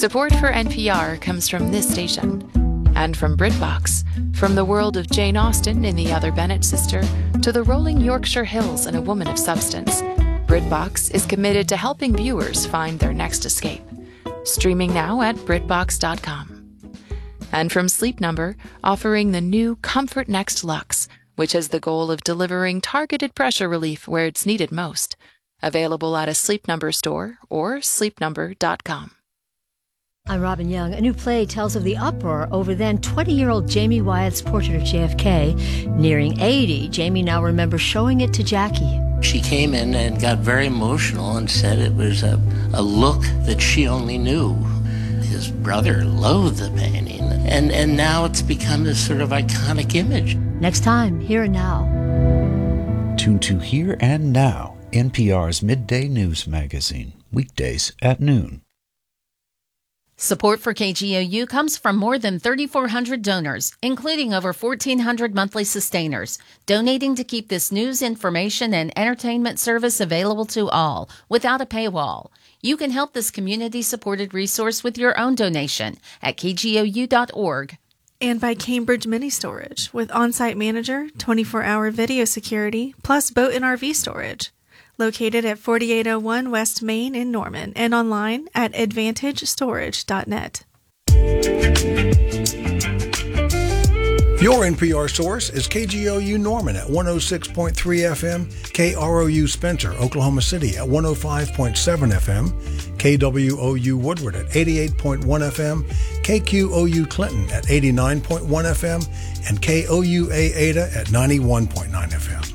Support for NPR comes from this station and from BritBox. From the world of Jane Austen in The Other Bennet Sister to the rolling Yorkshire Hills in A Woman of Substance, BritBox is committed to helping viewers find their next escape. Streaming now at BritBox.com. And from Sleep Number, offering the new Comfort Next Luxe, which has the goal of delivering targeted pressure relief where it's needed most. Available at a Sleep Number store or sleepnumber.com. I'm Robin Young. A new play tells of the uproar over then 20-year-old Jamie Wyatt's portrait of JFK. Nearing 80, Jamie now remembers showing it to Jackie. She came in and got very emotional and said it was a look that she only knew. His brother loathed the painting, and now it's become this sort of iconic image. Next time, Here and Now. Tune to Here and Now, NPR's midday news magazine, weekdays at noon. Support for KGOU comes from more than 3,400 donors, including over 1,400 monthly sustainers, donating to keep this news, information, and entertainment service available to all, without a paywall. You can help this community-supported resource with your own donation at kgou.org. And by Cambridge Mini Storage, with on-site manager, 24-hour video security, plus boat and RV storage. Located at 4801 West Main in Norman and online at advantagestorage.net. Your NPR source is KGOU Norman at 106.3 FM, KROU Spencer, Oklahoma City at 105.7 FM, KWOU Woodward at 88.1 FM, KQOU Clinton at 89.1 FM, and KOUA Ada at 91.9 FM.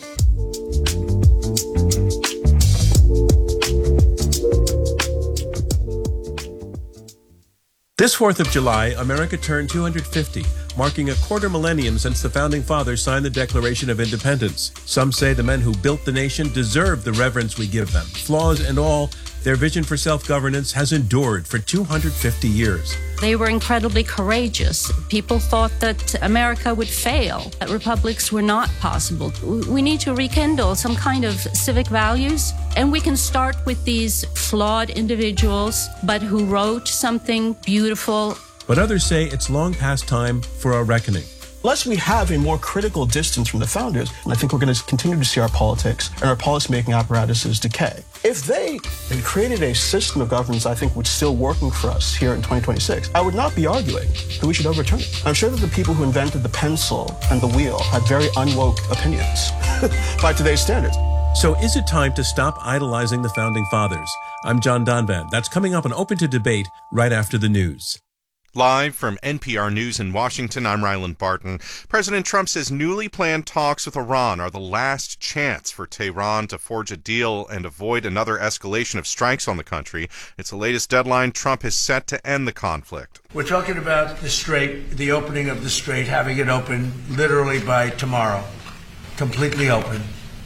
This 4th of July, America turned 250, marking a quarter millennium since the Founding Fathers signed the Declaration of Independence. Some say the men who built the nation deserve the reverence we give them. Flaws and all, their vision for self-governance has endured for 250 years. They were incredibly courageous. People thought that America would fail, that republics were not possible. We need to rekindle some kind of civic values, and we can start with these flawed individuals, but who wrote something beautiful. But others say it's long past time for a reckoning. Unless we have a more critical distance from the founders, I think we're going to continue to see our politics and our policymaking apparatuses decay. If they had created a system of governance I think was still working for us here in 2026, I would not be arguing that we should overturn it. I'm sure that the people who invented the pencil and the wheel had very unwoke opinions by today's standards. So is it time to stop idolizing the Founding Fathers? I'm John Donvan. That's coming up on Open to Debate right after the news. Live from NPR News in Washington, I'm Ryland Barton. President Trump says newly planned talks with Iran are the last chance for Tehran to forge a deal and avoid another escalation of strikes on the country. It's the latest deadline Trump has set to end the conflict. We're talking about the Strait, the opening of the Strait, having it open literally by tomorrow, completely open.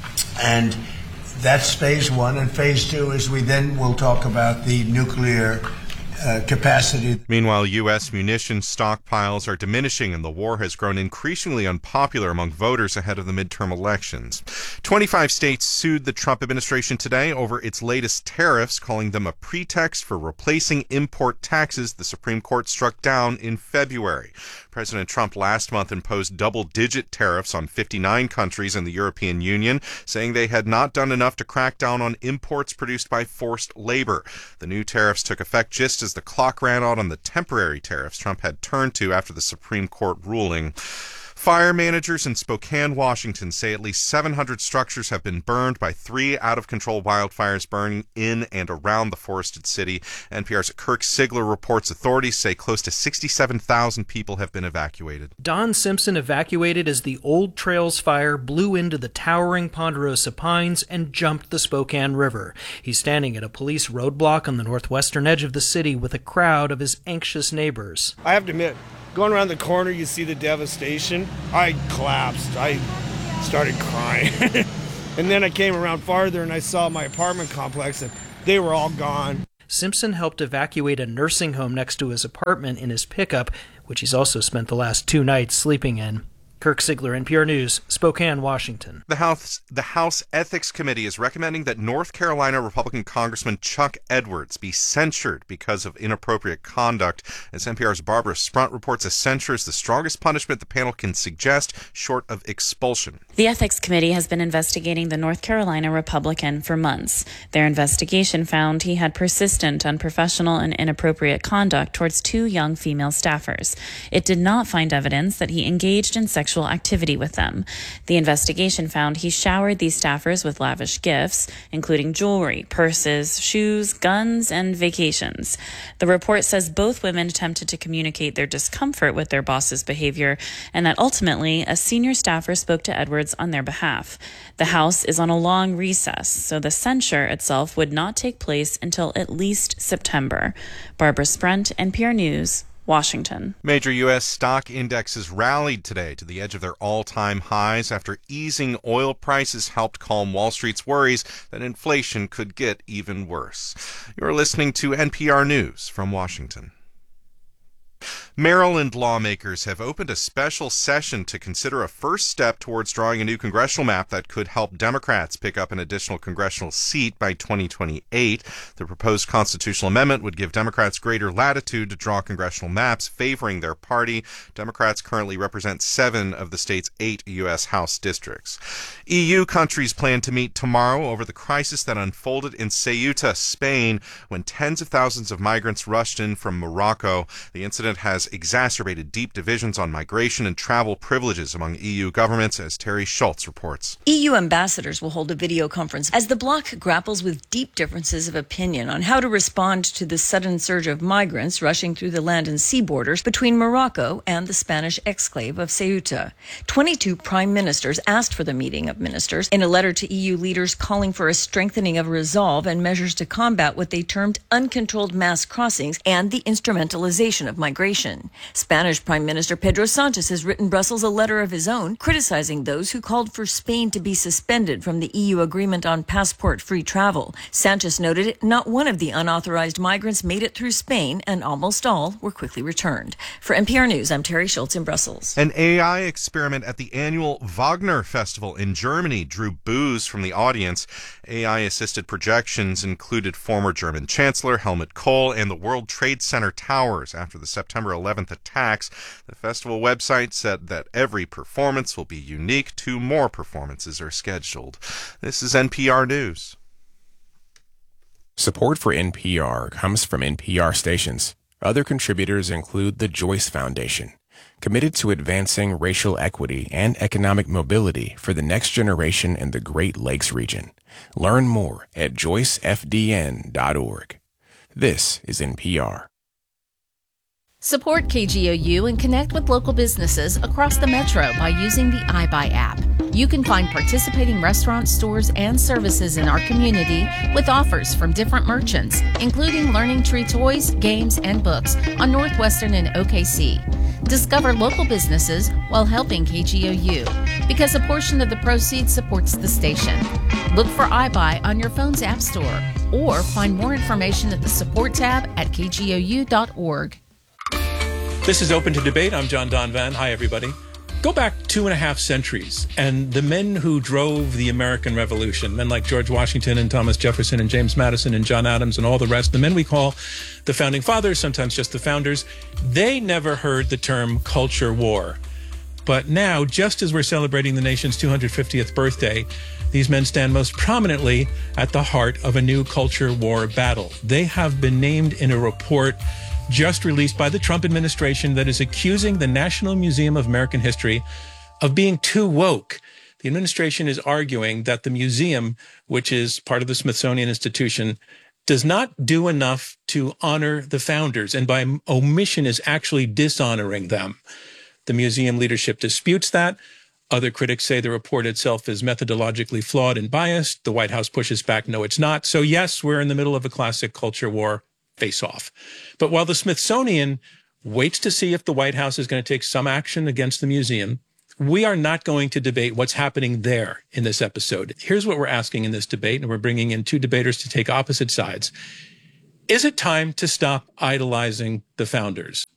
And that's phase one. And phase two is we then will talk about the nuclear capacity. Meanwhile, U.S. munitions stockpiles are diminishing and the war has grown increasingly unpopular among voters ahead of the midterm elections. 25 states sued the Trump administration today over its latest tariffs, calling them a pretext for replacing import taxes the Supreme Court struck down in February. President Trump last month imposed double-digit tariffs on 59 countries in the European Union, saying they had not done enough to crack down on imports produced by forced labor. The new tariffs took effect just as the clock ran out on the temporary tariffs Trump had turned to after the Supreme Court ruling. Fire managers in Spokane, Washington say at least 700 structures have been burned by 3 out-of-control wildfires burning in and around the forested city. NPR's Kirk Sigler reports authorities say close to 67,000 people have been evacuated. Don Simpson evacuated as the Old Trails fire blew into the towering Ponderosa Pines and jumped the Spokane River. He's standing at a police roadblock on the northwestern edge of the city with a crowd of his anxious neighbors. I have to admit, going around the corner, you see the devastation. I collapsed. I started crying. And then I came around farther and I saw my apartment complex and they were all gone. Simpson helped evacuate a nursing home next to his apartment in his pickup, which he's also spent the last 2 nights sleeping in. Kirk Sigler, NPR News, Spokane, Washington. The House Ethics Committee is recommending that North Carolina Republican Congressman Chuck Edwards be censured because of inappropriate conduct. As NPR's Barbara Sprunt reports, a censure is the strongest punishment the panel can suggest, short of expulsion. The Ethics Committee has been investigating the North Carolina Republican for months. Their investigation found he had persistent, unprofessional, and inappropriate conduct towards 2 young female staffers. It did not find evidence that he engaged in sexual activity with them. The investigation found he showered these staffers with lavish gifts, including jewelry, purses, shoes, guns, and vacations. The report says both women attempted to communicate their discomfort with their boss's behavior, and that ultimately a senior staffer spoke to Edwards on their behalf. The House is on a long recess, so the censure itself would not take place until at least September. Barbara Sprunt, NPR News, Washington. Major U.S. stock indexes rallied today to the edge of their all-time highs after easing oil prices helped calm Wall Street's worries that inflation could get even worse. You're listening to NPR News from Washington. Maryland lawmakers have opened a special session to consider a first step towards drawing a new congressional map that could help Democrats pick up an additional congressional seat by 2028. The proposed constitutional amendment would give Democrats greater latitude to draw congressional maps favoring their party. Democrats currently represent 7 of the state's 8 U.S. House districts. EU countries plan to meet tomorrow over the crisis that unfolded in Ceuta, Spain, when tens of thousands of migrants rushed in from Morocco. The incident has exacerbated deep divisions on migration and travel privileges among EU governments, as Terry Schultz reports. EU ambassadors will hold a video conference as the bloc grapples with deep differences of opinion on how to respond to the sudden surge of migrants rushing through the land and sea borders between Morocco and the Spanish exclave of Ceuta. 22 prime ministers asked for the meeting of ministers in a letter to EU leaders calling for a strengthening of resolve and measures to combat what they termed uncontrolled mass crossings and the instrumentalization of migration. Spanish Prime Minister Pedro Sanchez has written Brussels a letter of his own criticizing those who called for Spain to be suspended from the EU agreement on passport-free travel. Sanchez noted not one of the unauthorized migrants made it through Spain, and almost all were quickly returned. For NPR News, I'm Terry Schultz in Brussels. An AI experiment at the annual Wagner Festival in Germany drew boos from the audience. AI-assisted projections included former German Chancellor Helmut Kohl and the World Trade Center towers after the September 11th attacks. The festival website said that every performance will be unique. 2 more performances are scheduled. This is NPR News. Support for NPR comes from NPR stations. Other contributors include the Joyce Foundation, committed to advancing racial equity and economic mobility for the next generation in the Great Lakes region. Learn more at joycefdn.org. This is NPR. Support KGOU and connect with local businesses across the metro by using the iBuy app. You can find participating restaurants, stores, and services in our community with offers from different merchants, including Learning Tree toys, games, and books on Northwestern and OKC. Discover local businesses while helping KGOU, because a portion of the proceeds supports the station. Look for iBuy on your phone's app store, or find more information at the support tab at kgou.org. This is Open to Debate. I'm John Donvan. Hi, everybody. Go back 2.5 centuries, and the men who drove the American Revolution, men like George Washington and Thomas Jefferson and James Madison and John Adams and all the rest, the men we call the Founding Fathers, sometimes just the Founders, they never heard the term culture war. But now, just as we're celebrating the nation's 250th birthday, these men stand most prominently at the heart of a new culture war battle. They have been named in a report just released by the Trump administration that is accusing the National Museum of American History of being too woke. The administration is arguing that the museum, which is part of the Smithsonian Institution, does not do enough to honor the founders, and by omission is actually dishonoring them. The museum leadership disputes that. Other critics say the report itself is methodologically flawed and biased. The White House pushes back, no, it's not. So yes, we're in the middle of a classic culture war face-off. But while the Smithsonian waits to see if the White House is going to take some action against the museum, we are not going to debate what's happening there in this episode. Here's what we're asking in this debate, and we're bringing in 2 debaters to take opposite sides. Is it time to stop idolizing the founders?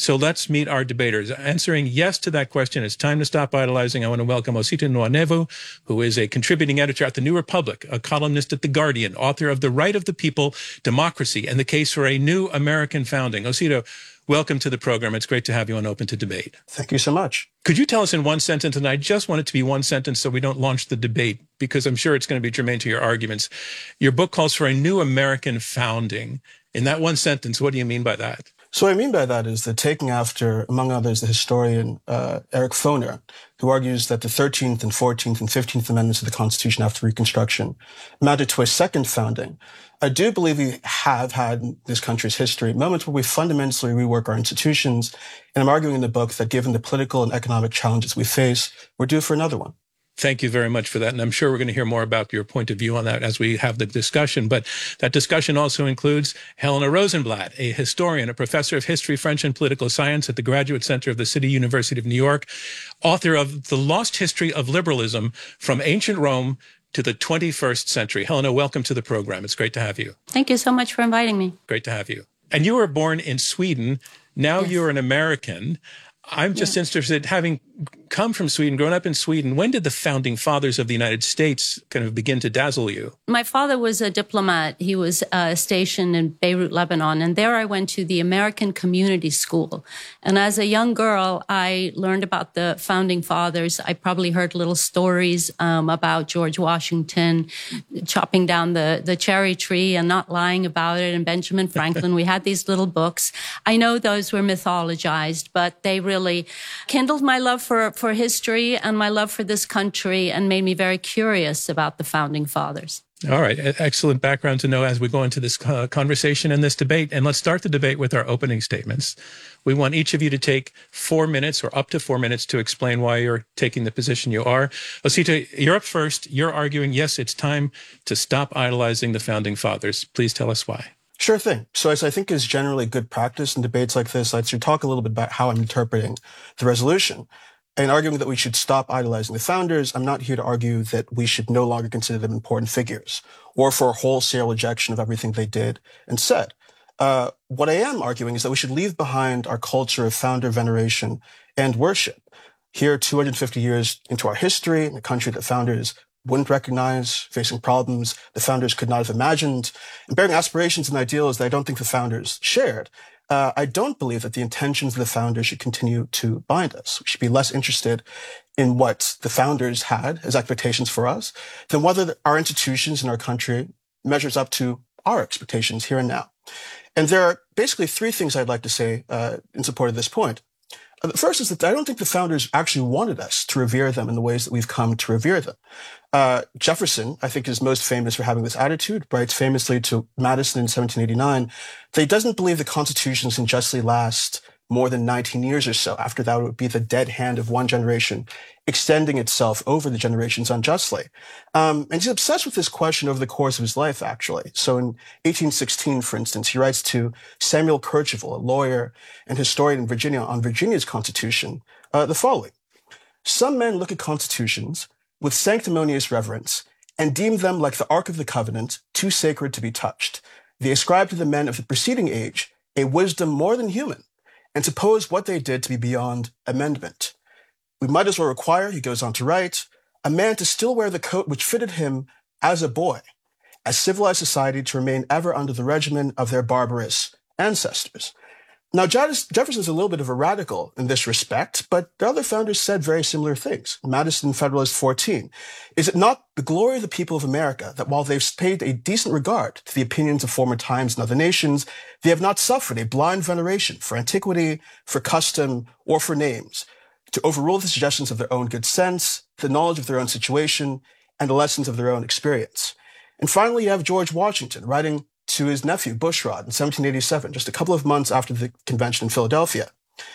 So let's meet our debaters. Answering yes to that question, it's time to stop idolizing. I want to welcome Osita Nwanevu, who is a contributing editor at The New Republic, a columnist at The Guardian, author of The Right of the People, Democracy, and the Case for a New American Founding. Osita, welcome to the program. It's great to have you on Open to Debate. Thank you so much. Could you tell us in one sentence, and I just want it to be one sentence so we don't launch the debate, because I'm sure it's going to be germane to your arguments. Your book calls for a new American founding. In that one sentence, what do you mean by that? So what I mean by that is that taking after, among others, the historian Eric Foner, who argues that the 13th and 14th and 15th Amendments of the Constitution after Reconstruction amounted to a second founding, I do believe we have had in this country's history moments where we fundamentally rework our institutions, and I'm arguing in the book that given the political and economic challenges we face, we're due for another one. Thank you very much for that. And I'm sure we're going to hear more about your point of view on that as we have the discussion. But that discussion also includes Helena Rosenblatt, a historian, a professor of history, French, and political science at the Graduate Center of the City University of New York, author of The Lost History of Liberalism from Ancient Rome to the 21st Century. Helena, welcome to the program. It's great to have you. Thank you so much for inviting me. Great to have you. And you were born in Sweden. Now you're an American. I'm just interested, having come from Sweden, grown up in Sweden, when did the founding fathers of the United States kind of begin to dazzle you? My father was a diplomat. He was stationed in Beirut, Lebanon, and there I went to the American Community School. And as a young girl, I learned about the founding fathers. I probably heard little stories about George Washington chopping down the cherry tree and not lying about it, and Benjamin Franklin. We had these little books. I know those were mythologized, but they really kindled my love for history and my love for this country and made me very curious about the founding fathers. All right. Excellent background to know as we go into this conversation and this debate. And let's start the debate with our opening statements. We want each of you to take 4 minutes or up to 4 minutes to explain why you're taking the position you are. Osita, you're up first. You're arguing, yes, it's time to stop idolizing the founding fathers. Please tell us why. Sure thing. So as I think is generally good practice in debates like this, I'd talk a little bit about how I'm interpreting the resolution. In arguing that we should stop idolizing the founders, I'm not here to argue that we should no longer consider them important figures or for a wholesale rejection of everything they did and said. What I am arguing is that we should leave behind our culture of founder veneration and worship. Here, 250 years into our history, in a country that founders wouldn't recognize, facing problems the founders could not have imagined, and bearing aspirations and ideals that I don't think the founders shared. I don't believe that the intentions of the founders should continue to bind us. We should be less interested in what the founders had as expectations for us than whether our institutions in our country measures up to our expectations here and now. And there are basically 3 things I'd like to say in support of this point. The first is that I don't think the founders actually wanted us to revere them in the ways that we've come to revere them. Jefferson, I think, is most famous for having this attitude, writes famously to Madison in 1789 that he doesn't believe the Constitution can justly last more than 19 years or so. After that, it would be the dead hand of one generation extending itself over the generations unjustly. And he's obsessed with this question over the course of his life, actually. So in 1816, for instance, he writes to Samuel Kercheval, a lawyer and historian in Virginia, on Virginia's Constitution, the following. Some men look at constitutions with sanctimonious reverence and deem them like the Ark of the Covenant, too sacred to be touched. They ascribe to the men of the preceding age a wisdom more than human, and suppose what they did to be beyond amendment. We might as well require, he goes on to write, a man to still wear the coat which fitted him as a boy, as civilized society to remain ever under the regimen of their barbarous ancestors. Now, Jefferson's a little bit of a radical in this respect, but the other founders said very similar things. Madison, Federalist 14. Is it not the glory of the people of America that while they've paid a decent regard to the opinions of former times and other nations, they have not suffered a blind veneration for antiquity, for custom, or for names, to overrule the suggestions of their own good sense, the knowledge of their own situation, and the lessons of their own experience? And finally, you have George Washington writing to his nephew, Bushrod, in 1787, just a couple of months after the convention in Philadelphia.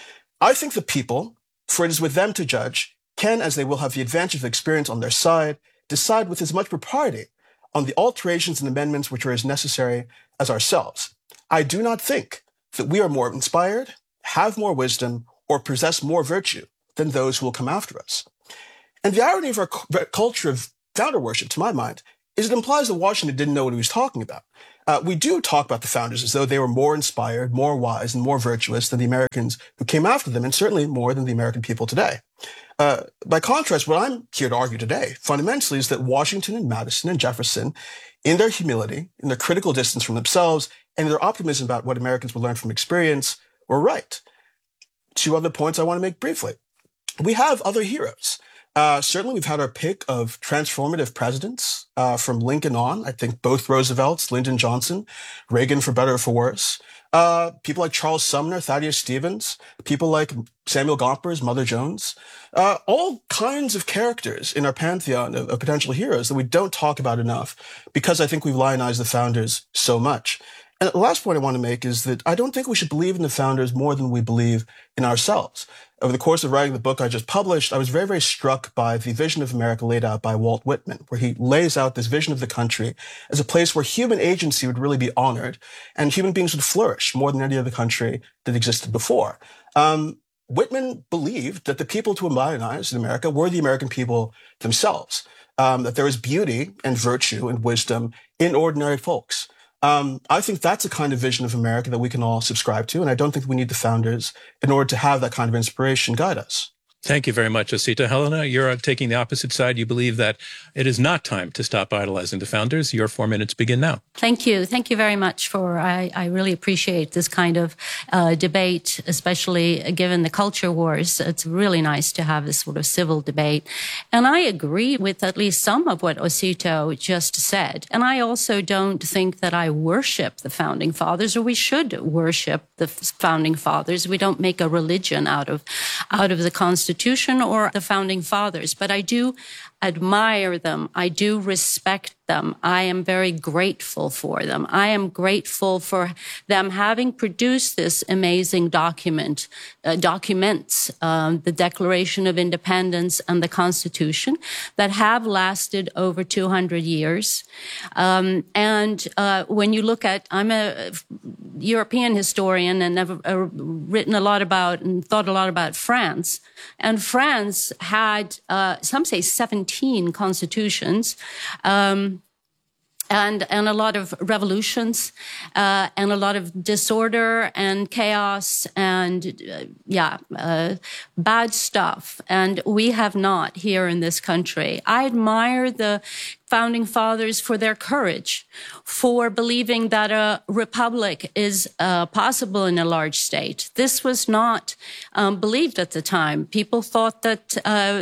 I think the people, for it is with them to judge, can, as they will have the advantage of experience on their side, decide with as much propriety on the alterations and amendments which are as necessary as ourselves. I do not think that we are more inspired, have more wisdom, or possess more virtue than those who will come after us. And the irony of our culture of founder worship, to my mind, is it implies that Washington didn't know what he was talking about. we do talk about the founders as though they were more inspired, more wise, and more virtuous than the Americans who came after them, and certainly more than the American people today. By contrast, what I'm here to argue today, fundamentally, is that Washington and Madison and Jefferson, in their humility, in their critical distance from themselves, and their optimism about what Americans would learn from experience, were right. Two other points I want to make briefly. We have other heroes. Certainly, we've had our pick of transformative presidents from Lincoln on. I think both Roosevelts, Lyndon Johnson, Reagan for better or for worse. People like Charles Sumner, Thaddeus Stevens, people like Samuel Gompers, Mother Jones. All kinds of characters in our pantheon of potential heroes that we don't talk about enough because I think we've lionized the founders so much. And the last point I want to make is that I don't think we should believe in the founders more than we believe in ourselves. Over the course of writing the book I just published, I was very, very struck by the vision of America laid out by Walt Whitman, where he lays out this vision of the country as a place where human agency would really be honored and human beings would flourish more than any other country that existed before. Whitman believed that the people to modernize in America were the American people themselves, that there is beauty and virtue and wisdom in ordinary folks. I think that's a kind of vision of America that we can all subscribe to, and I don't think we need the founders in order to have that kind of inspiration guide us. Thank you very much, Osita. Helena, you're taking the opposite side. You believe that it is not time to stop idolizing the founders. Your 4 minutes begin now. Thank you. Thank you very much I really appreciate this kind of debate, especially given the culture wars. It's really nice to have this sort of civil debate. And I agree with at least some of what Osito just said. And I also don't think that I worship the founding fathers, or we should worship the founding fathers. We don't make a religion out of the Constitution or the founding fathers, but I do admire them. I do respect them. I am very grateful for them. I am grateful for them having produced this amazing documents, the Declaration of Independence and the Constitution, that have lasted over 200 years. When you look at, I'm a European historian and have written a lot about and thought a lot about France. And France had, some say 17 constitutions, and a lot of revolutions, and a lot of disorder and chaos and, bad stuff. And we have not here in this country. I admire the founding fathers for their courage, for believing that a republic is possible in a large state. This was not believed at the time. People thought that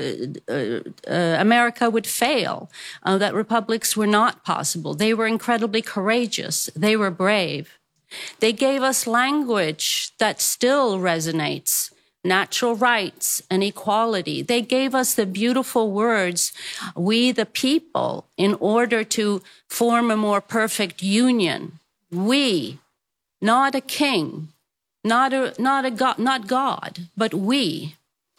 America would fail, that republics were not possible. They were incredibly courageous. They were brave. They gave us language that still resonates. Natural rights and equality. They gave us the beautiful words, we the people, in order to form a more perfect union. We, not a king, not God, but we.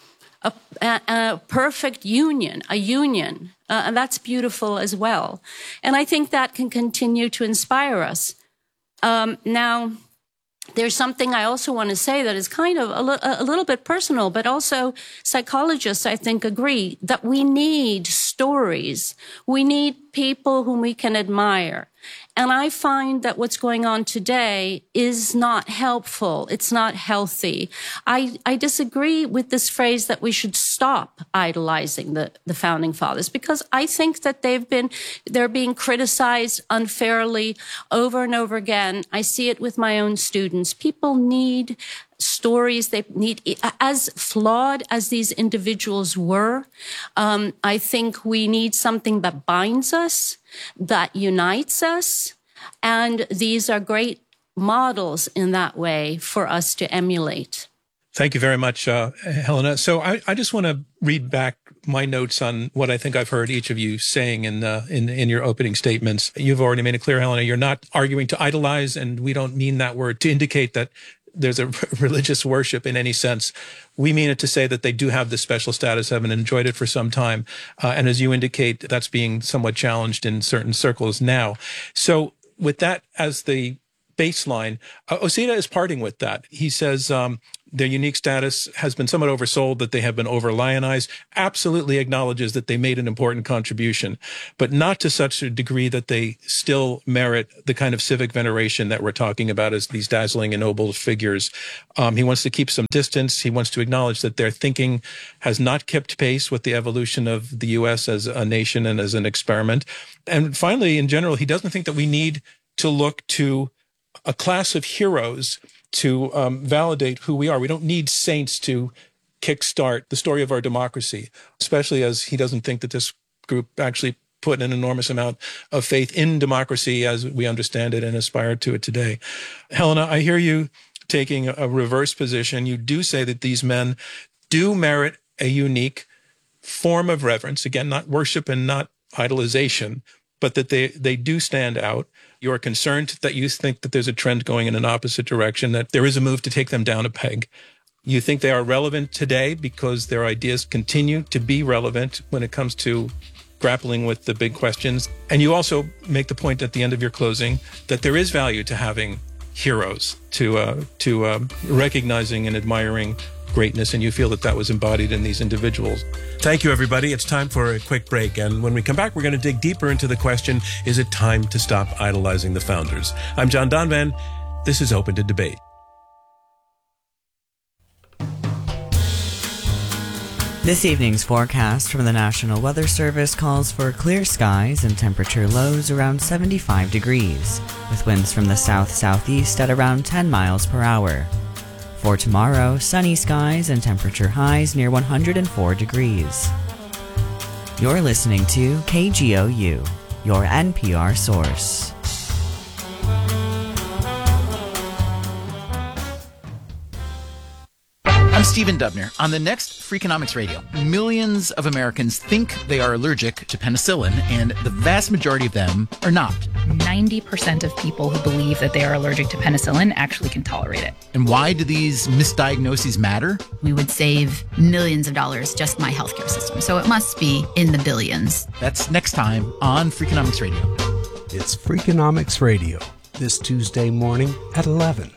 A perfect union, and that's beautiful as well. And I think that can continue to inspire us. Now, there's something I also want to say that is kind of a little bit personal, but also psychologists, I think, agree that we need stories. We need people whom we can admire. And I find that what's going on today is not helpful. It's not healthy. I disagree with this phrase that we should stop idolizing the founding fathers, because I think that they're being criticized unfairly over and over again. I see it with my own students. People need stories. They need, as flawed as these individuals were, I think we need something that binds us, that unites us. And these are great models in that way for us to emulate. Thank you very much, Helena. So I just want to read back my notes on what I think I've heard each of you saying in your opening statements. You've already made it clear, Helena, you're not arguing to idolize, and we don't mean that word to indicate that there's a religious worship in any sense. We mean it to say that they do have this special status, have enjoyed it for some time. And as you indicate, that's being somewhat challenged in certain circles now. So with that as the baseline. Osita is parting with that. He says their unique status has been somewhat oversold, that they have been over-lionized, absolutely acknowledges that they made an important contribution, but not to such a degree that they still merit the kind of civic veneration that we're talking about as these dazzling and noble figures. He wants to keep some distance. He wants to acknowledge that their thinking has not kept pace with the evolution of the U.S. as a nation and as an experiment. And finally, in general, he doesn't think that we need to look to a class of heroes to validate who we are. We don't need saints to kickstart the story of our democracy, especially as he doesn't think that this group actually put an enormous amount of faith in democracy as we understand it and aspire to it today. Helena, I hear you taking a reverse position. You do say that these men do merit a unique form of reverence. Again, not worship and not idolization, but that they do stand out. You're concerned that you think that there's a trend going in an opposite direction, that there is a move to take them down a peg. You think they are relevant today because their ideas continue to be relevant when it comes to grappling with the big questions. And you also make the point at the end of your closing that there is value to having heroes, to recognizing and admiring greatness, and you feel that that was embodied in these individuals. Thank you, everybody. It's time for a quick break. And when we come back, we're going to dig deeper into the question, is it time to stop idolizing the founders? I'm John Donvan. This is Open to Debate. This evening's forecast from the National Weather Service calls for clear skies and temperature lows around 75 degrees, with winds from the south-southeast at around 10 miles per hour. For tomorrow, sunny skies and temperature highs near 104 degrees. You're listening to KGOU, your NPR source. I'm Stephen Dubner. On the next Freakonomics Radio, millions of Americans think they are allergic to penicillin, and the vast majority of them are not. 90% of people who believe that they are allergic to penicillin actually can tolerate it. And why do these misdiagnoses matter? We would save millions of dollars just my healthcare system, so it must be in the billions. That's next time on Freakonomics Radio. It's Freakonomics Radio, this Tuesday morning at 11.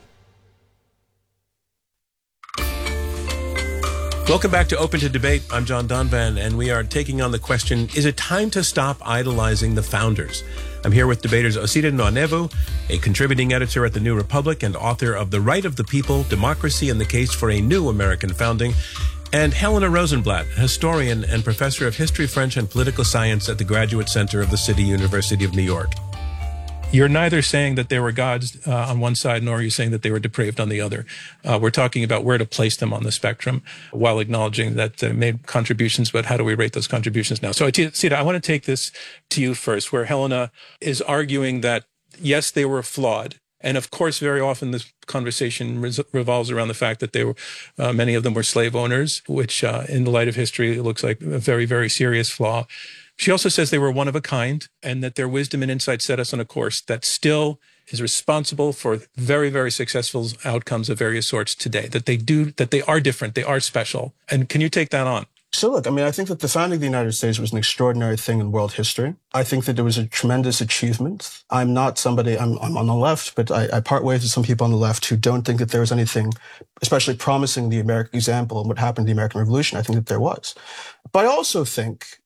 Welcome back to Open to Debate. I'm John Donvan, and we are taking on the question, is it time to stop idolizing the founders? I'm here with debaters Osita Nwanevu, a contributing editor at The New Republic and author of The Right of the People, Democracy and the Case for a New American Founding, and Helena Rosenblatt, a historian and professor of history, French, and political science at the Graduate Center of the City University of New York. You're neither saying that they were gods on one side, nor are you saying that they were depraved on the other. We're talking about where to place them on the spectrum while acknowledging that they made contributions, but how do we rate those contributions now? So, Sita, I want to take this to you first, where Helena is arguing that, yes, they were flawed. And of course, very often this conversation revolves around the fact that they were, many of them were slave owners, which in the light of history, it looks like a very, very serious flaw. She also says they were one of a kind and that their wisdom and insight set us on a course that still is responsible for very, very successful outcomes of various sorts today, that they are different, they are special. And can you take that on? So look, I think that the founding of the United States was an extraordinary thing in world history. I think that it was a tremendous achievement. I'm not somebody, I'm on the left, but I part ways with some people on the left who don't think that there was anything especially promising the American example and what happened in the American Revolution. I think that there was. But I also think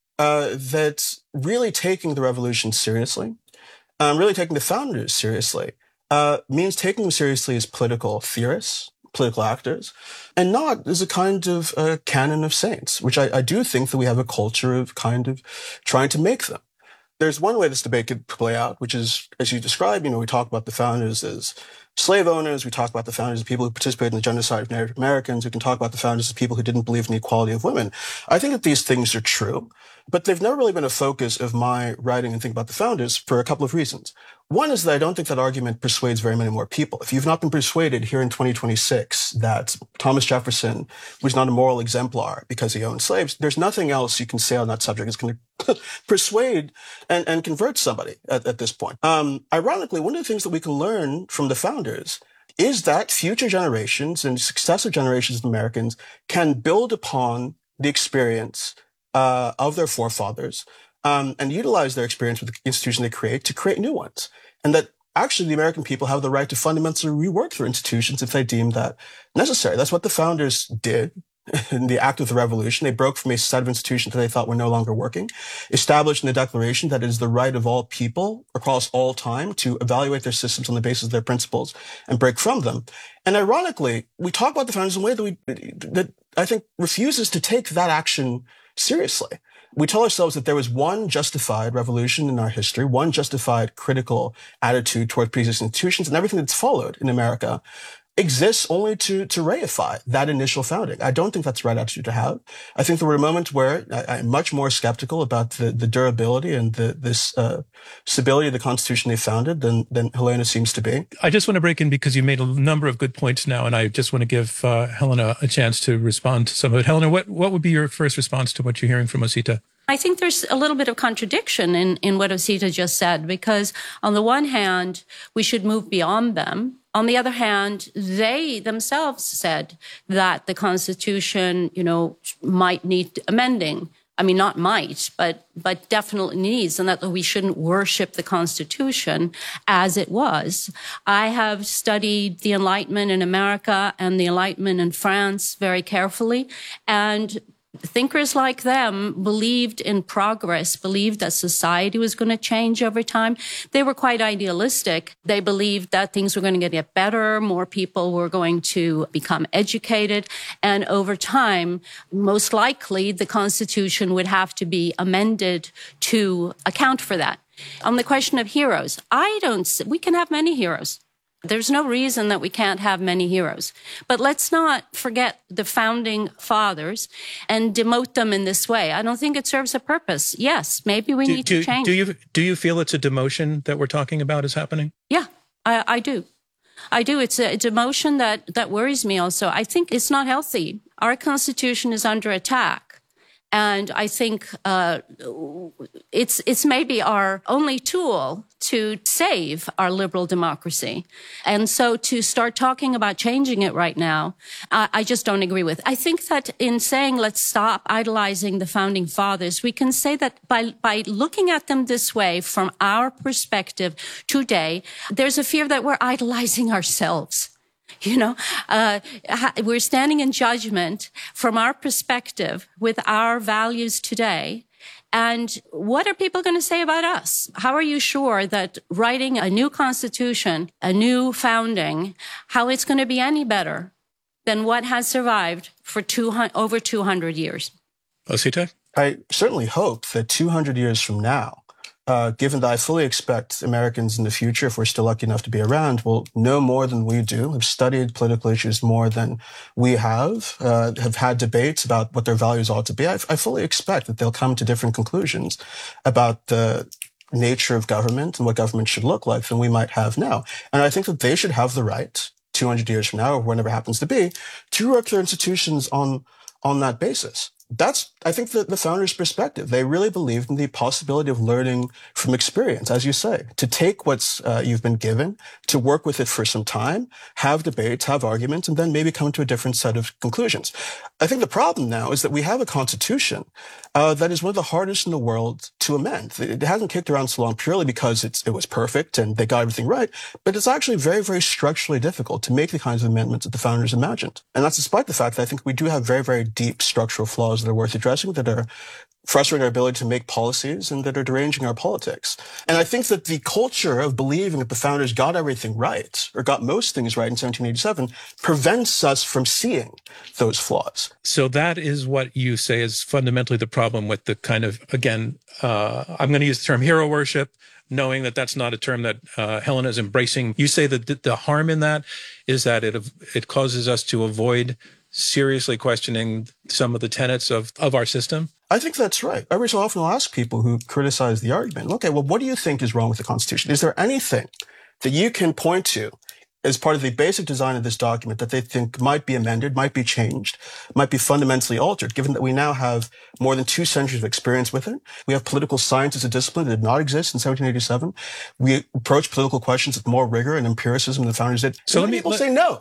that really taking the revolution seriously, really taking the founders seriously, means taking them seriously as political theorists, political actors, and not as a kind of canon of saints, which I do think that we have a culture of kind of trying to make them. There's one way this debate could play out, which is, as you described, we talk about the founders as slave owners. We talk about the founders as people who participated in the genocide of Native Americans. We can talk about the founders as people who didn't believe in the equality of women. I think that these things are true, but they've never really been a focus of my writing and thinking about the founders for a couple of reasons. One is that I don't think that argument persuades very many more people. If you've not been persuaded here in 2026 that Thomas Jefferson was not a moral exemplar because he owned slaves, there's nothing else you can say on that subject that's going to persuade and convert somebody at this point. Ironically, one of the things that we can learn from the founders is that future generations and successive generations of Americans can build upon the experience of their forefathers and utilize their experience with the institution they create to create new ones. And that actually the American people have the right to fundamentally rework their institutions if they deem that necessary. That's what the founders did in the act of the revolution. They broke from a set of institutions that they thought were no longer working, established in the Declaration that it is the right of all people across all time to evaluate their systems on the basis of their principles and break from them. And ironically, we talk about the founders in a way that I think refuses to take that action seriously. We tell ourselves that there was one justified revolution in our history, one justified critical attitude toward pre-existing institutions, and everything that's followed in America exists only to reify that initial founding. I don't think that's the right attitude to have. I think there were moments where I'm much more skeptical about the durability and this stability of the Constitution they founded than Helena seems to be. I just want to break in because you made a number of good points now, and I just want to give Helena a chance to respond to some of it. Helena, what would be your first response to what you're hearing from Osita? I think there's a little bit of contradiction in what Osita just said, because on the one hand, we should move beyond them. On the other hand, they themselves said that the Constitution, might need amending. I mean, not might, but definitely needs, and that we shouldn't worship the Constitution as it was. I have studied the Enlightenment in America and the Enlightenment in France very carefully, and thinkers like them believed in progress, believed that society was going to change over time. They were quite idealistic. They believed that things were going to get better, more people were going to become educated, and over time, most likely, the Constitution would have to be amended to account for that. On the question of heroes, we can have many heroes. There's no reason that we can't have many heroes. But let's not forget the founding fathers and demote them in this way. I don't think it serves a purpose. Yes, maybe we need to change. Do you feel it's a demotion that we're talking about is happening? Yeah, I do. I do. It's a demotion that worries me also. I think it's not healthy. Our Constitution is under attack. And I think it's maybe our only tool to save our liberal democracy. And so to start talking about changing it right now, I just don't agree with. I think that in saying let's stop idolizing the founding fathers, we can say that by looking at them this way from our perspective today, there's a fear that we're idolizing ourselves. We're standing in judgment from our perspective with our values today. And what are people going to say about us? How are you sure that writing a new constitution, a new founding, how it's going to be any better than what has survived for over 200 years? Osita? I certainly hope that 200 years from now, given that I fully expect Americans in the future, if we're still lucky enough to be around, will know more than we do, have studied political issues more than we have had debates about what their values ought to be. I fully expect that they'll come to different conclusions about the nature of government and what government should look like than we might have now. And I think that they should have the right, 200 years from now, or whenever it happens to be, to work their institutions on that basis. That's, I think, the founders' perspective. They really believed in the possibility of learning from experience, as you say, to take what's you've been given, to work with it for some time, have debates, have arguments, and then maybe come to a different set of conclusions. I think the problem now is that we have a constitution that is one of the hardest in the world to amend. It hasn't kicked around so long purely because it was perfect and they got everything right, but it's actually very, very structurally difficult to make the kinds of amendments that the founders imagined. And that's despite the fact that I think we do have very, very deep structural flaws that are worth addressing, that are frustrating our ability to make policies and that are deranging our politics. And I think that the culture of believing that the founders got everything right, or got most things right in 1787, prevents us from seeing those flaws. So that is what you say is fundamentally the problem with the kind of, again, I'm going to use the term hero worship, knowing that that's not a term that Helena is embracing. You say that the harm in that is that it causes us to avoid seriously questioning some of the tenets of our system? I think that's right. Every so often I'll ask people who criticize the argument, okay, well, what do you think is wrong with the Constitution? Is there anything that you can point to as part of the basic design of this document that they think might be amended, might be changed, might be fundamentally altered, given that we now have more than 2 centuries of experience with it? We have political science as a discipline that did not exist in 1787. We approach political questions with more rigor and empiricism than the founders did. So people say no.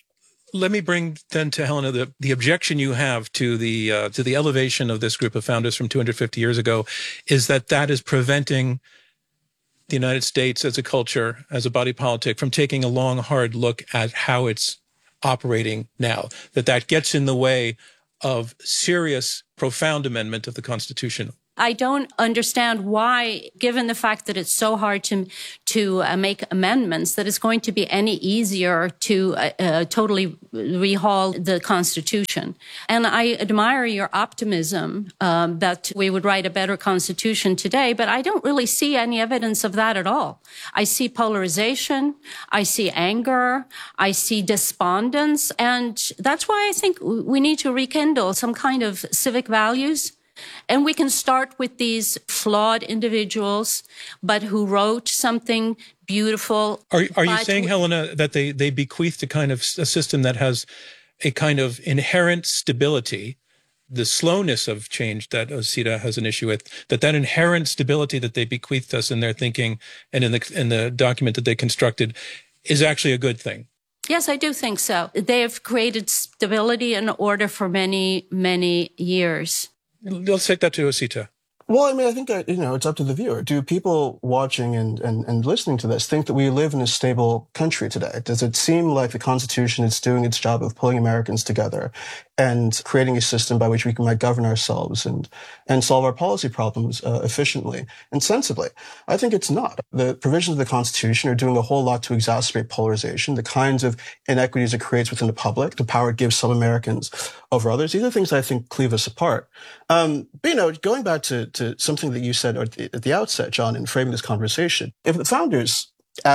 Let me bring then to Helena the objection you have to the elevation of this group of founders from 250 years ago is that is preventing the United States as a culture, as a body politic, from taking a long, hard look at how it's operating now, that gets in the way of serious, profound amendment of the Constitution? I don't understand why, given the fact that it's so hard to make amendments, that it's going to be any easier to totally rehaul the Constitution. And I admire your optimism that we would write a better Constitution today, but I don't really see any evidence of that at all. I see polarization, I see anger, I see despondence, and that's why I think we need to rekindle some kind of civic values. And we can start with these flawed individuals, but who wrote something beautiful. Are you saying, Helena, that they bequeathed a kind of a system that has a kind of inherent stability, the slowness of change that Osita has an issue with, that inherent stability that they bequeathed us in their thinking and in the document that they constructed is actually a good thing? Yes, I do think so. They have created stability and order for many, many years. Let's take that to Osita. Well, I mean, I think that, it's up to the viewer. Do people watching and listening to this think that we live in a stable country today? Does it seem like the Constitution is doing its job of pulling Americans together and creating a system by which we might govern ourselves and solve our policy problems efficiently and sensibly? I think it's not. The provisions of the Constitution are doing a whole lot to exacerbate polarization, the kinds of inequities it creates within the public, the power it gives some Americans over others. These are things that I think cleave us apart. But, going back to something that you said at the outset, John, in framing this conversation, if the founders,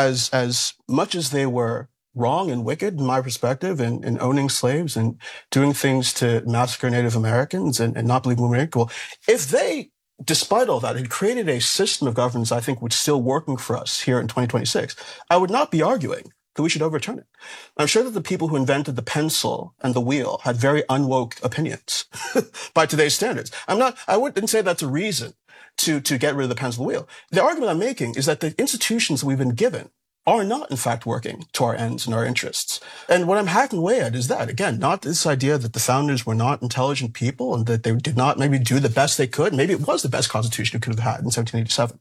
as much as they were wrong and wicked, in my perspective, in owning slaves and doing things to massacre Native Americans and not believing women were equal, if they, despite all that, had created a system of governance I think was still working for us here in 2026, I would not be arguing that we should overturn it. I'm sure that the people who invented the pencil and the wheel had very unwoke opinions by today's standards. I wouldn't say that's a reason to get rid of the pencil and the wheel. The argument I'm making is that the institutions that we've been given are not, in fact, working to our ends and our interests. And what I'm hacking away at is that, again, not this idea that the founders were not intelligent people and that they did not maybe do the best they could. Maybe it was the best constitution we could have had in 1787.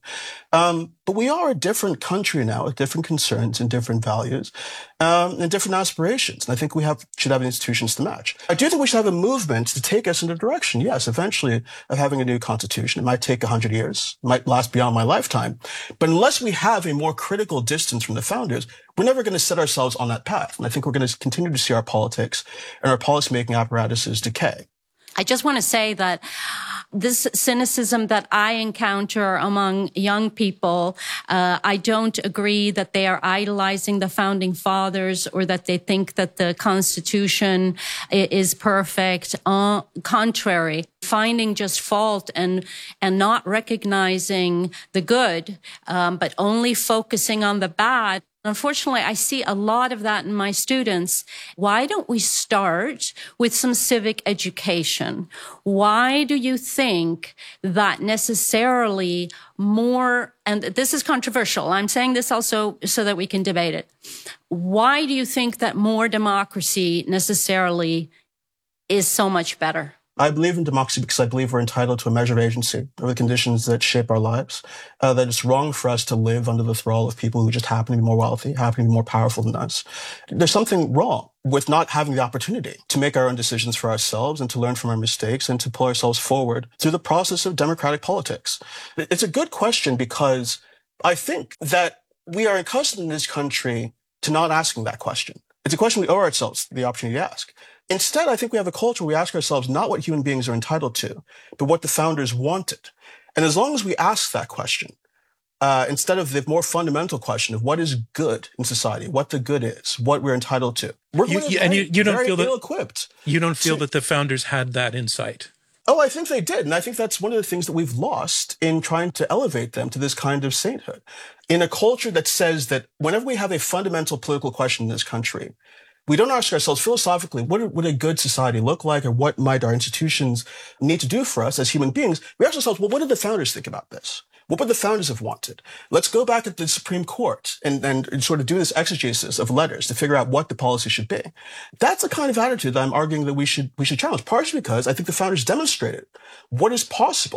But we are a different country now with different concerns and different values and different aspirations. And I think we should have institutions to match. I do think we should have a movement to take us in a direction, yes, eventually, of having a new constitution. It might take 100 years. It might last beyond my lifetime. But unless we have a more critical distance from the founders, we're never going to set ourselves on that path. And I think we're going to continue to see our politics and our policymaking apparatuses decay. I just want to say that this cynicism that I encounter among young people, I don't agree that they are idolizing the founding fathers or that they think that the Constitution is perfect. Contrary, finding just fault and not recognizing the good, but only focusing on the bad. Unfortunately, I see a lot of that in my students. Why don't we start with some civic education? Why do you think that necessarily more, and this is controversial, I'm saying this also so that we can debate it. Why do you think that more democracy necessarily is so much better? I believe in democracy because I believe we're entitled to a measure of agency over the conditions that shape our lives. That it's wrong for us to live under the thrall of people who just happen to be more wealthy, happen to be more powerful than us. There's something wrong with not having the opportunity to make our own decisions for ourselves and to learn from our mistakes and to pull ourselves forward through the process of democratic politics. It's a good question because I think that we are accustomed in this country to not asking that question. It's a question we owe ourselves the opportunity to ask. Instead, I think we have a culture where we ask ourselves not what human beings are entitled to, but what the founders wanted. And as long as we ask that question, instead of the more fundamental question of what is good in society, what the good is, what we're entitled to, we're you don't feel ill-equipped. You don't feel that the founders had that insight? Oh, I think they did. And I think that's one of the things that we've lost in trying to elevate them to this kind of sainthood. In a culture that says that whenever we have a fundamental political question in this country, we don't ask ourselves philosophically, what would a good society look like, or what might our institutions need to do for us as human beings? We ask ourselves, well, what did the founders think about this? What would the founders have wanted? Let's go back at the Supreme Court and sort of do this exegesis of letters to figure out what the policy should be. That's the kind of attitude that I'm arguing that we should challenge, partially because I think the founders demonstrated what is possible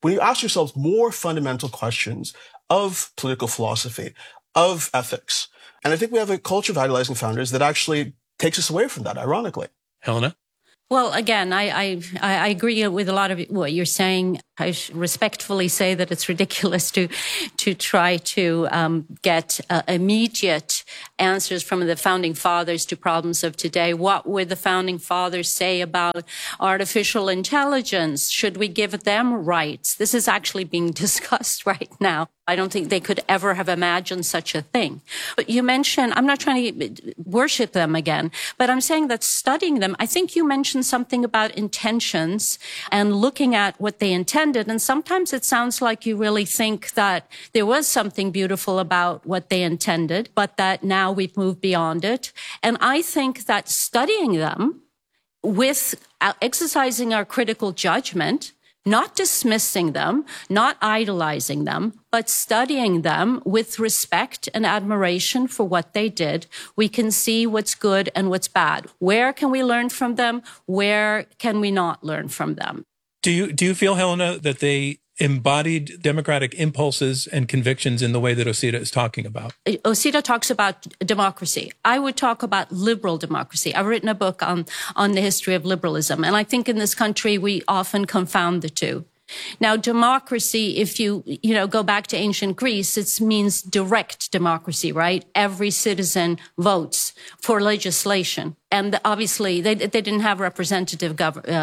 when you ask yourselves more fundamental questions of political philosophy, of ethics. And I think we have a culture of idolizing founders that actually takes us away from that, ironically. Helena? Well, again, I agree with a lot of what you're saying. I respectfully say that it's ridiculous to try to get immediate answers from the founding fathers to problems of today. What would the founding fathers say about artificial intelligence? Should we give them rights? This is actually being discussed right now. I don't think they could ever have imagined such a thing. But you mentioned, I'm not trying to worship them again, but I'm saying that studying them, I think you mentioned something about intentions and looking at what they intended. And sometimes it sounds like you really think that there was something beautiful about what they intended, but that now we've moved beyond it. And I think that studying them with exercising our critical judgment, not dismissing them, not idolizing them, but studying them with respect and admiration for what they did, we can see what's good and what's bad. Where can we learn from them? Where can we not learn from them? Do you feel, Helena, that they embodied democratic impulses and convictions in the way that Osita is talking about? Osita talks about democracy. I would talk about liberal democracy. I've written a book on the history of liberalism, and I think in this country we often confound the two. Now, democracy, if you go back to ancient Greece, it means direct democracy, right? Every citizen votes for legislation. And obviously, they didn't have representative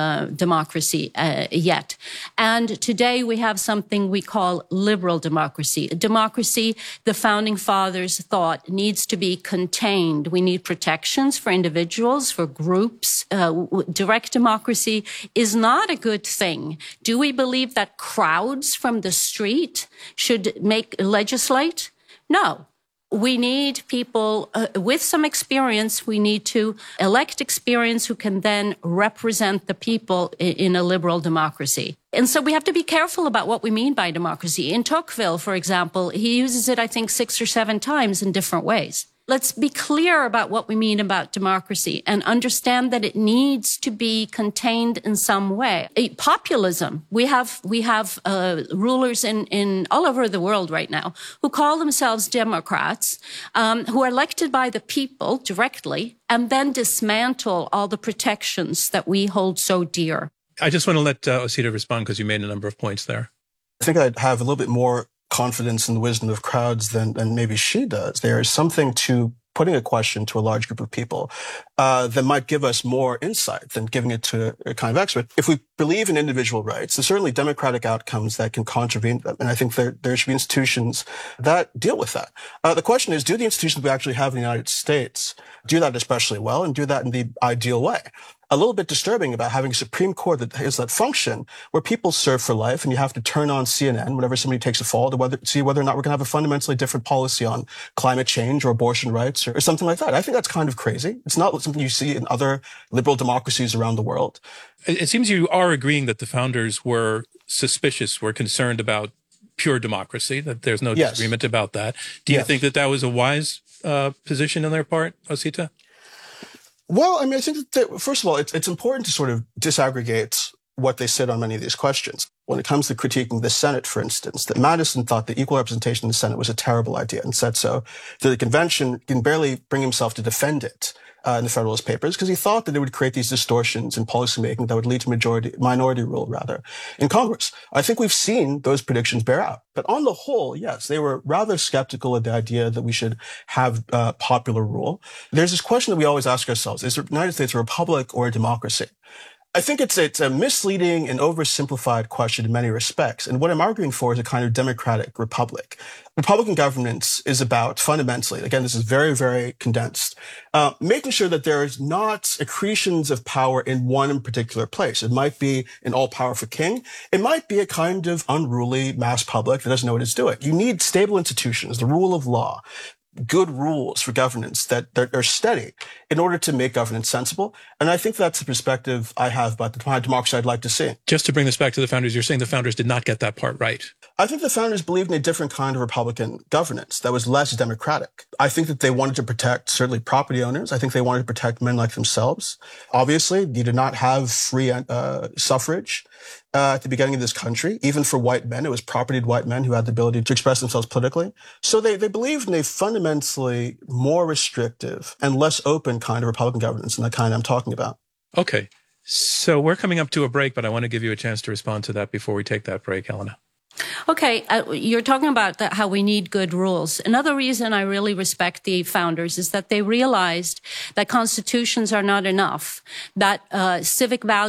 democracy yet. And today we have something we call liberal democracy. A democracy, the founding fathers thought, needs to be contained. We need protections for individuals, for groups. Direct democracy is not a good thing. Do we believe that crowds from the street should legislate? No. We need people with some experience. We need to elect experience who can then represent the people in a liberal democracy. And so we have to be careful about what we mean by democracy. In Tocqueville, for example, he uses it, I think, 6 or 7 times in different ways. Let's be clear about what we mean about democracy and understand that it needs to be contained in some way. Populism. We have rulers in all over the world right now who call themselves Democrats, who are elected by the people directly and then dismantle all the protections that we hold so dear. I just want to let Osita respond because you made a number of points there. I think I'd have a little bit more confidence in the wisdom of crowds than maybe she does. There is something to putting a question to a large group of people that might give us more insight than giving it to a kind of expert. If we believe in individual rights, there's certainly democratic outcomes that can contravene them. And I think there should be institutions that deal with that. The question is, do the institutions we actually have in the United States do that especially well and do that in the ideal way? A little bit disturbing about having a Supreme Court that has that function where people serve for life and you have to turn on CNN whenever somebody takes a fall to see whether or not we're going to have a fundamentally different policy on climate change or abortion rights or something like that. I think that's kind of crazy. It's not something you see in other liberal democracies around the world. It seems you are agreeing that the founders were suspicious, were concerned about pure democracy, that there's no disagreement about that. Do you think that was a wise position on their part, Osita? Well, I mean, I think that, first of all, it's important to sort of disaggregate what they said on many of these questions. When it comes to critiquing the Senate, for instance, that Madison thought that equal representation in the Senate was a terrible idea and said so. The convention can barely bring himself to defend it in the Federalist Papers because he thought that it would create these distortions in policymaking that would lead to minority rule, rather, in Congress. I think we've seen those predictions bear out. But on the whole, yes, they were rather skeptical of the idea that we should have popular rule. There's this question that we always ask ourselves, is the United States a republic or a democracy? I think it's a misleading and oversimplified question in many respects. And what I'm arguing for is a kind of democratic republic. Republican governance is about fundamentally, again, this is very, very condensed, making sure that there is not accretions of power in one particular place. It might be an all-powerful king. It might be a kind of unruly mass public that doesn't know what it's doing. You need stable institutions, the rule of law, good rules for governance that are steady in order to make governance sensible. And I think that's the perspective I have about the kind of democracy I'd like to see. Just to bring this back to the founders, you're saying the founders did not get that part right. I think the founders believed in a different kind of Republican governance that was less democratic. I think that they wanted to protect certainly property owners. I think they wanted to protect men like themselves. Obviously, you did not have free suffrage. at the beginning of this country. Even for white men, it was propertied white men who had the ability to express themselves politically. So they believed in a fundamentally more restrictive and less open kind of Republican governance than the kind I'm talking about. Okay. So we're coming up to a break, but I want to give you a chance to respond to that before we take that break, Helena. Okay, you're talking about how we need good rules. Another reason I really respect the founders is that they realized that constitutions are not enough, that civic values